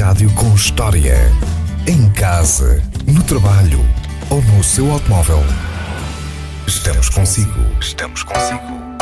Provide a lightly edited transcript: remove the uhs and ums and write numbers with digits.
rádio com história. Em casa, no trabalho ou no seu automóvel. Estamos consigo. Estamos consigo.